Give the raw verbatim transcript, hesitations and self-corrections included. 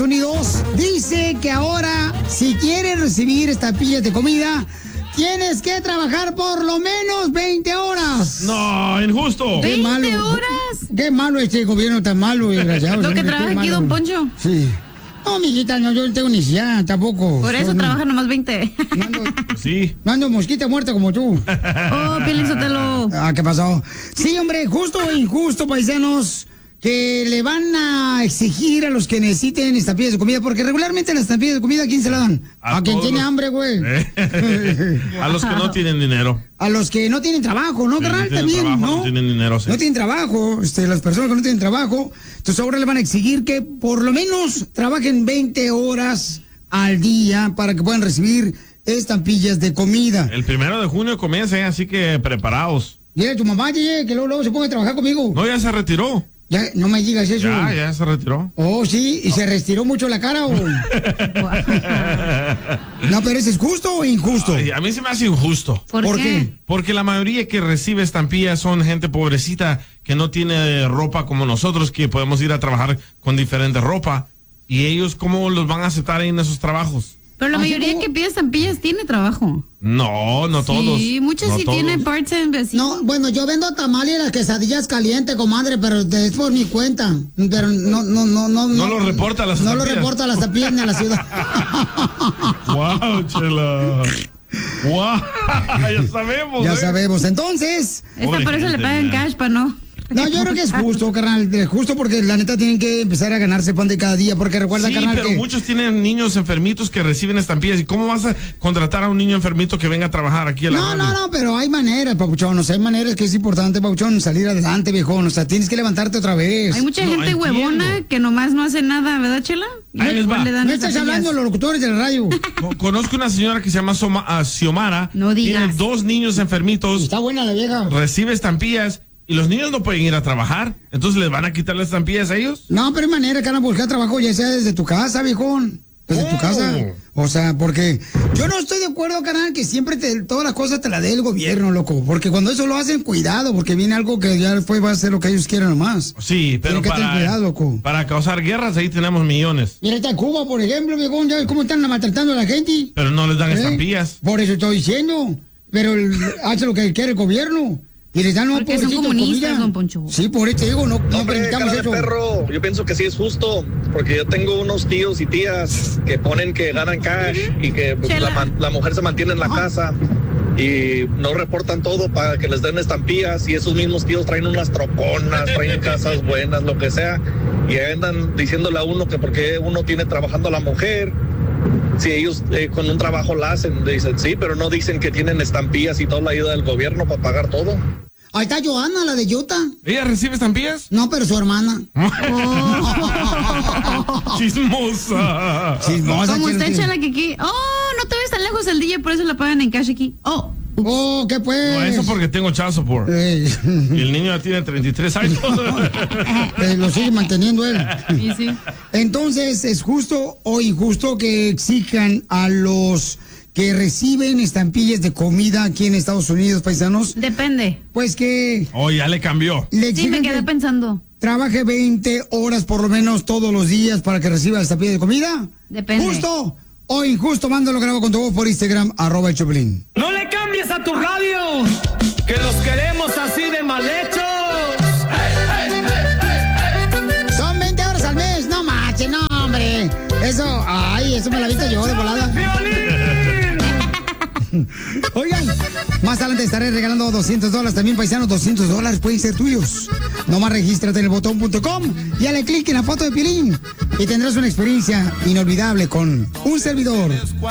Unidos dice que ahora, si quieres recibir estampillas de comida, tienes que trabajar por lo menos veinte horas. No, injusto. Qué ¿veinte malo. horas? Qué malo este gobierno tan malo, desgraciado. Lo que trabaja aquí, don Poncho. Sí. No, mijita, no, yo no tengo necesidad tampoco. Por eso Yo no- trabaja nomás veinte. No ando, Sí. no ando mosquita muerta como tú. Oh, Piolín Sotelo. Ah, ¿qué pasó? Sí, hombre, justo o injusto, paisanos, que le van a exigir a los que necesiten estampillas de comida, porque regularmente las estampillas de comida, ¿a quién se la dan? A A, quien todos tiene los- hambre, güey. A los que no tienen dinero. A los que no tienen trabajo, ¿no, Sí, no carnal? tienen También, trabajo, ¿no? no tienen dinero, sí. No tienen trabajo, este, las personas que no tienen trabajo. Entonces ahora le van a exigir que por lo menos trabajen veinte horas al día para que puedan recibir estampillas de comida. El primero de junio comienza, ¿eh? Así que preparados. Dile a tu mamá, Yeye, que luego, luego se ponga a trabajar conmigo. No, ya se retiró. Ya, no me digas eso. Ya, ya se retiró. Oh, sí, y se retiró mucho la cara, ¿o? No, pero ¿ese es justo o injusto? Ay, a mí se me hace injusto. ¿Por, ¿Por qué? qué? Porque la mayoría que recibe estampillas son gente pobrecita que no tiene ropa como nosotros, que podemos ir a trabajar con diferente ropa. Y ellos, ¿cómo los van a aceptar en esos trabajos? Pero la Así mayoría como- que pide estampillas tiene trabajo. No, no todos. Sí, muchos no sí todos. tienen part-time vecinos. No, bueno, yo vendo tamales y las quesadillas calientes, comadre, pero es por mi cuenta. Pero no, no, no, no. No lo reporta a las No lo estampillas. reporta a las estampillas ni a la ciudad. ¡Wow, chela! ¡Wow! Ya sabemos. Ya ¿eh? sabemos. Entonces, Esta Pobre por eso le gente, pagan man. cash, pa' no. no, yo creo que es justo, carnal. de- Justo porque la neta tienen que empezar a ganarse pan de cada día. Porque recuerda, Sí, carnal, pero que. muchos tienen niños enfermitos que reciben estampillas. ¿Y cómo vas a contratar a un niño enfermito que venga a trabajar aquí a la No, radio? no, no, pero hay maneras, Papuchón. O sea, hay maneras que es importante, Papuchón, salir adelante, viejón. O sea, tienes que levantarte otra vez. Hay mucha No, gente entiendo. huevona que nomás no hace nada, ¿verdad, Chela? Ahí les Igual va. le dan No estás estampillas. hablando de los locutores de la radio. Co- Conozco una señora que se llama Soma- ah, Xiomara. No digas. Tiene dos niños enfermitos. Está buena la vieja. Recibe estampillas y los niños no pueden ir a trabajar. Entonces les van a quitar las estampillas a ellos. No, pero hay manera, carnal, buscar trabajo ya sea desde tu casa, viejón. Desde tu Oh. casa. O sea, porque yo no estoy de acuerdo, carnal, que siempre te, todas las cosas te las dé el gobierno, loco. Porque cuando eso lo hacen, cuidado, porque viene algo que ya después va a ser lo que ellos quieran nomás. Sí, pero Tienen que tener para, cuidado, loco. para causar guerras ahí tenemos millones. Mira, está Cuba, por ejemplo, viejón, ya ves cómo están maltratando a la gente. Pero no les dan ¿Eh? estampillas. Por eso estoy diciendo. Pero el- hace lo que quiere el gobierno. Y les dan un Porque son pobrecito comunistas, comida. don Poncho. Sí, por eso te digo, no, no Hombre, permitamos cara de eso. perro, yo pienso que sí es justo, porque yo tengo unos tíos y tías que ponen que ganan cash y que pues, Chela. la, man- la mujer se mantiene en la Ajá. casa y no reportan todo para que les den estampillas y esos mismos tíos traen unas troconas, traen casas buenas, lo que sea, y andan diciéndole a uno que porque uno tiene trabajando a la mujer. Si ellos eh, con un trabajo la hacen, dicen sí, pero no dicen que tienen estampillas y toda la ayuda del gobierno para pagar todo. Ahí está Joana, la de Utah. ¿Ella recibe estampillas? No, pero su hermana. Chismosa. Chismosa, Como está chile. Chela que aquí. Oh, no te ves tan lejos el D J, por eso la pagan en cash aquí. Oh, ups. Oh, ¿qué pues? No, eso porque tengo child support. Eh, Y el niño ya tiene treinta y tres años. eh, lo sigue manteniendo él. Y sí. Entonces, ¿es justo o injusto que exijan a los que reciben estampillas de comida aquí en Estados Unidos, paisanos? Depende. Pues que Oh, ya le cambió. le Sí, exigen me quedé que pensando. trabaje veinte horas por lo menos todos los días para que reciba estampillas de comida. Depende. ¿Justo o injusto? Mándalo grabo con tu voz por Instagram, arroba el Choplin. No le cambies a tu radio, que los queremos así de mal hechos. Son veinte horas al mes, no manches, no, hombre. Eso, ay, eso me la viste yo de volada. Oigan, más adelante estaré regalando doscientos dólares también, paisanos. doscientos dólares pueden ser tuyos. Nomás regístrate en el botón punto com y dale clic en la foto de Piolín y tendrás una experiencia inolvidable con un servidor.